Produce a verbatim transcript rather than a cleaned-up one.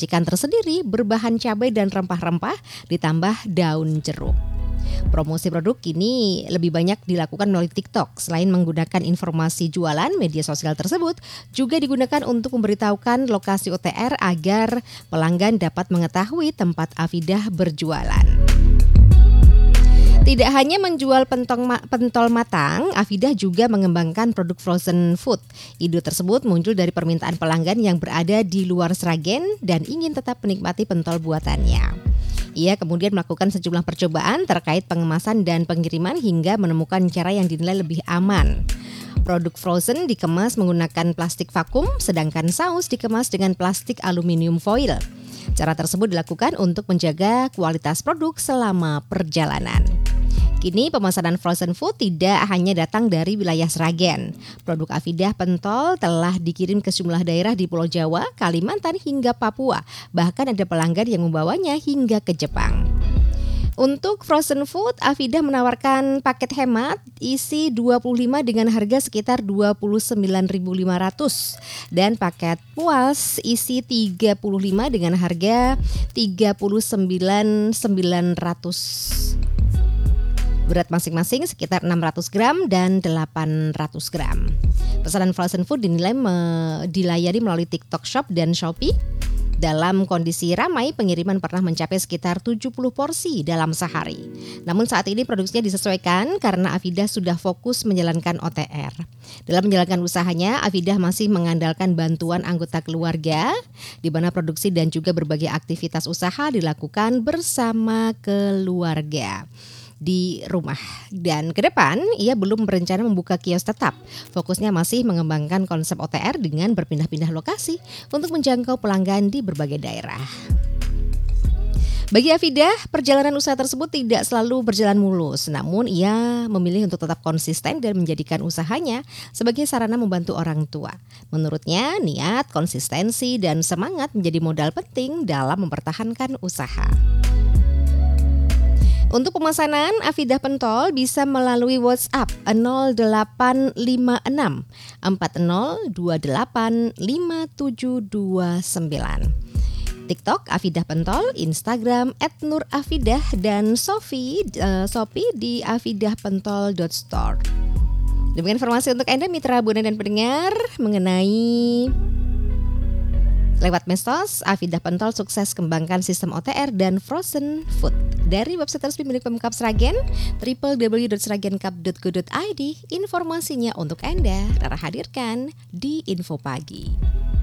Racikan tersendiri berbahan cabai dan rempah-rempah ditambah daun jeruk. Promosi produk kini lebih banyak dilakukan melalui TikTok. Selain menggunakan informasi jualan, media sosial tersebut juga digunakan untuk memberitahukan lokasi O T R agar pelanggan dapat mengetahui tempat Afidah berjualan. Tidak hanya menjual pentol, pentol matang, Afidah juga mengembangkan produk frozen food. Ide tersebut muncul dari permintaan pelanggan yang berada di luar Sragen dan ingin tetap menikmati pentol buatannya. Ia kemudian melakukan sejumlah percobaan terkait pengemasan dan pengiriman hingga menemukan cara yang dinilai lebih aman. Produk frozen dikemas menggunakan plastik vakum, sedangkan saus dikemas dengan plastik aluminium foil. Cara tersebut dilakukan untuk menjaga kualitas produk selama perjalanan. Kini pemesanan frozen food tidak hanya datang dari wilayah Sragen. Produk Afidah pentol telah dikirim ke sejumlah daerah di Pulau Jawa, Kalimantan hingga Papua. Bahkan ada pelanggan yang membawanya hingga ke Jepang. Untuk frozen food, Afidah menawarkan paket hemat isi dua puluh lima dengan harga sekitar dua puluh sembilan ribu lima ratus dan paket puas isi tiga puluh lima dengan harga tiga puluh sembilan ribu sembilan ratus. Berat masing-masing sekitar enam ratus gram dan delapan ratus gram. Pesanan frozen food dinilai me- dilayari melalui TikTok Shop dan Shopee. Dalam kondisi ramai, pengiriman pernah mencapai sekitar tujuh puluh porsi dalam sehari. Namun saat ini produksinya disesuaikan karena Afidah sudah fokus menjalankan O T R. Dalam menjalankan usahanya, Afidah masih mengandalkan bantuan anggota keluarga, di mana produksi dan juga berbagai aktivitas usaha dilakukan bersama keluarga di rumah. Dan ke depan ia belum berencana membuka kios tetap. Fokusnya masih mengembangkan konsep O T R dengan berpindah-pindah lokasi untuk menjangkau pelanggan di berbagai daerah. Bagi Afidah, perjalanan usaha tersebut tidak selalu berjalan mulus, namun ia memilih untuk tetap konsisten dan menjadikan usahanya sebagai sarana membantu orang tua. Menurutnya, niat, konsistensi, dan semangat menjadi modal penting dalam mempertahankan usaha. Untuk pemesanan Afidah pentol bisa melalui WhatsApp nol delapan lima enam empat nol dua delapan lima tujuh dua sembilan. TikTok Afidah pentol, Instagram et nur afidah dan Shopee uh, Shopee di afidah pentol dot store. Demikian informasi untuk Anda mitra Buana dan pendengar mengenai lewat medsos, Afidah pentol sukses kembangkan sistem O T R dan frozen food. Dari website resmi milik Pemkab Sragen, w w w dot sragenkap dot go dot i d, informasinya untuk Anda Rara hadirkan di Info Pagi.